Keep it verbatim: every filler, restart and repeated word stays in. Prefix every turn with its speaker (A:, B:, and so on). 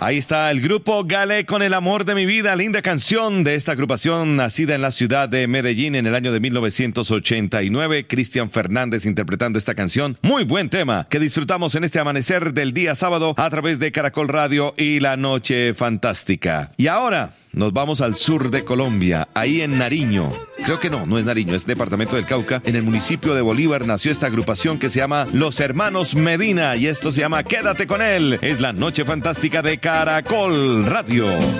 A: Ahí está el grupo Gale con El amor de mi vida, linda canción de esta agrupación nacida en la ciudad de Medellín en el año de mil novecientos ochenta y nueve. Cristian Fernández interpretando esta canción. Muy buen tema que disfrutamos en este amanecer del día sábado a través de Caracol Radio y La Noche Fantástica. Y ahora nos vamos al sur de Colombia, ahí en Nariño. Creo que no, no es Nariño, es departamento del Cauca. En el municipio de Bolívar nació esta agrupación que se llama Los Hermanos Medina y esto se llama Quédate con él. Es La Noche Fantástica de Caracol Radio.